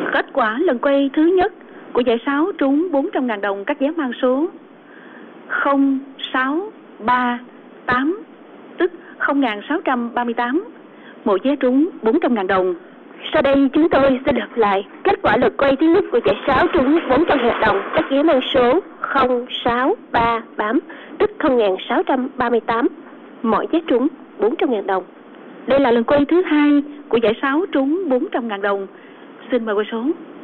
Kết quả lần quay thứ nhất của giải 6 trúng 400.000 đồng, các vé mang số 0638, tức 0638. Mỗi vé trúng 400.000 đồng. Sau đây chúng tôi sẽ đọc lại kết quả lượt quay thứ nhất của giải 6 trúng 400.000 đồng, các vé mang số 0638, tức 0638. Mỗi vé trúng 400.000 đồng. Đây là lần quay thứ hai của giải 6 trúng 400.000 đồng. Xin mời quay số.